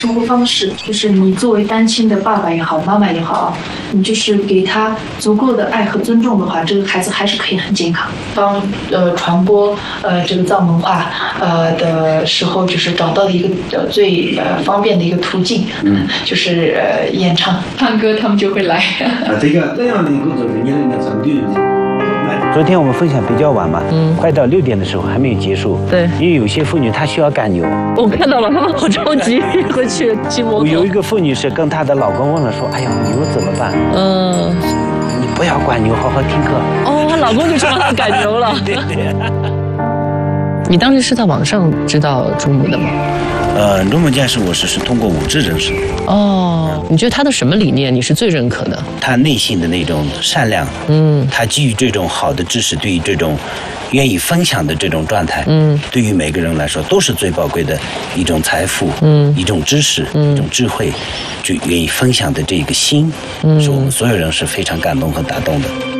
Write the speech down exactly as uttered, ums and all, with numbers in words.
生活方式，就是你作为单亲的爸爸也好，妈妈也好，你就是给他足够的爱和尊重的话，这个孩子还是可以很健康。当呃传播呃这个藏文化呃的时候，就是找到的一个呃最呃方便的一个途径，嗯，就是呃演唱唱歌，他们就会来。啊，这个这样的一个作品，你能成对。 昨天我们分享比较晚嘛，嗯，快到六点的时候还没有结束。 对， 因为有些妇女她需要赶牛。 我看到了，他们好着急回去骑摩托。 有一个妇女是跟她的老公问了说：“哎呀，牛怎么办？”嗯，你不要管牛，好好听课。 哦，她老公就去帮她赶牛了。 对对。 你当时是在网上知道朱母的吗？ 呃，罗某将士我是是通过武志认识。 哦，你觉得他的什么理念你是最认可的？ 他内心的那种善良，嗯，他基于这种好的知识，对于这种愿意分享的这种状态，嗯，对于每个人来说都是最宝贵的一种财富，嗯，一种知识，嗯，一种智慧，就愿意分享的这个心，嗯，是我们所有人是非常感动和打动的。